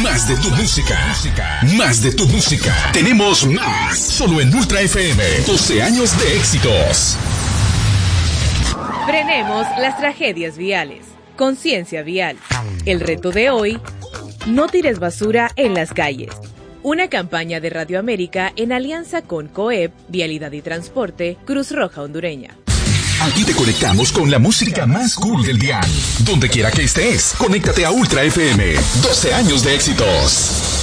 Más de tu música. Más de tu música. Tenemos más. Solo en Ultra FM. 12 años de éxitos. Frenemos las tragedias viales. Conciencia vial. El reto de hoy: no tires basura en las calles. Una campaña de Radio América en alianza con COEP, Vialidad y Transporte, Cruz Roja Hondureña. Aquí te conectamos con la música más cool del dial. Donde quiera que estés, conéctate a Ultra FM. 12 años de éxitos.